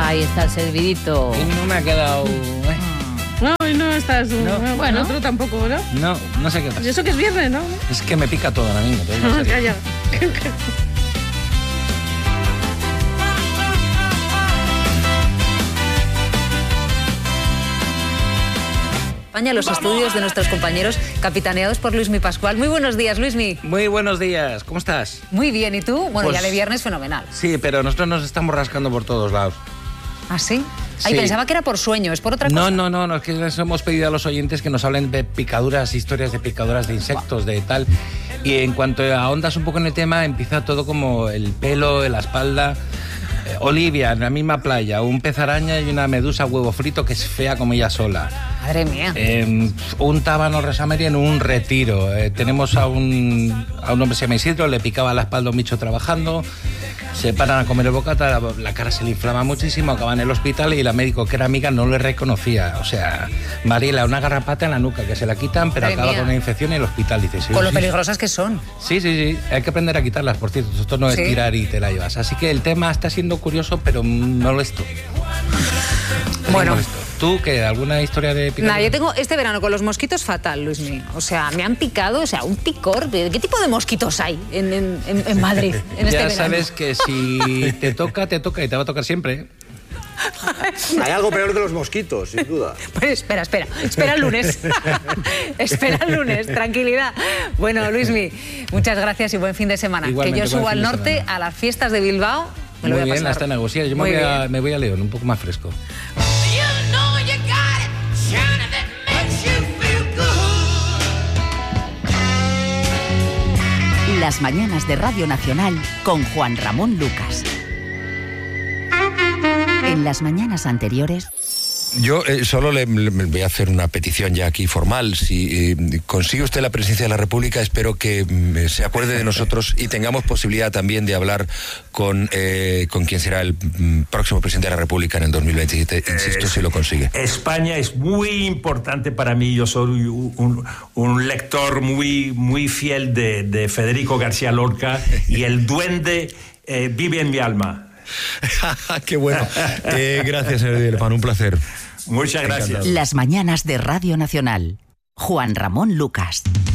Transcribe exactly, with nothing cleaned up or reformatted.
Ahí está el servidito. Y no me ha quedado... ¿eh? No, y no estás... No. Bueno, Bueno. otro tampoco, ¿no? No, no sé qué pasa. Y eso que es viernes, ¿no? Es que me pica todo ahora mismo. Te digo en No, serio. calla. España, los estudios de nuestros compañeros capitaneados por Luismi Pascual. Muy buenos días, Luismi. Muy buenos días, ¿cómo estás? Muy bien, ¿y tú? Bueno, Pues- ya de viernes fenomenal. Sí, pero nosotros nos estamos rascando por todos lados. ¿Ah, sí? Ay, Sí. pensaba que era por sueño, ¿es por otra cosa? No, no, no, no, es que les hemos pedido a los oyentes que nos hablen de picaduras, historias de picaduras de insectos, de tal. Y en cuanto ahondas un poco en el tema, empieza todo como el pelo, la espalda. Eh, Olivia, en la misma playa, un pez araña y una medusa huevo frito que es fea como ella sola. Madre mía. Eh, un tábano resameri en un retiro. Eh, tenemos a un, a un hombre que se llama Isidro, le picaba la espalda un bicho trabajando. Se paran a comer el bocata, la, la cara se le inflama muchísimo, acaba en el hospital y la médico, que era amiga, no le reconocía. O sea, Mariela, una garrapata en la nuca que se la quitan, pero Madre acaba mía. con una infección en el hospital. Dice, sí, Con lo sí, peligrosas que son. Sí, sí, sí, hay que aprender a quitarlas, por cierto. Esto no es Sí. tirar y te la llevas. Así que el tema está siendo curioso, pero molesto. Bueno. Molesto. ¿Tú qué? ¿Alguna historia de picadura? Nada, yo tengo este verano con los mosquitos fatal, Luismi. O sea, me han picado, o sea, un picor. ¿Qué tipo de mosquitos hay en, en, en- en Madrid en este Ya verano? sabes que si te toca, te toca y te va a tocar siempre. Hay algo peor que los mosquitos, sin duda. Pues espera, espera, espera el lunes. Espera el lunes, tranquilidad. Bueno, Luismi, muchas gracias y buen fin de semana. Igualmente, que yo subo buen al fin de norte semana. a las fiestas de Bilbao. Me lo Muy voy a bien, pasar. hasta negociar. Yo me Muy voy, a, bien. me voy a León, un poco más fresco. Las mañanas de Radio Nacional con Juan Ramón Lucas. En las mañanas anteriores... Yo eh, solo le, le voy a hacer una petición ya aquí formal. Si eh, consigue usted la presidencia de la República, espero que mm, se acuerde de nosotros y tengamos posibilidad también de hablar con, eh, con quien será el mm, próximo presidente de la República en el dos mil veintisiete. Insisto, Eh, si lo consigue. España es muy importante para mí. Yo soy un, un lector muy, muy fiel de, de Federico García Lorca y el duende eh, vive en mi alma. Qué bueno. Eh, gracias, señor Villepán, un placer. Muchas gracias. Las mañanas de Radio Nacional. Juan Ramón Lucas.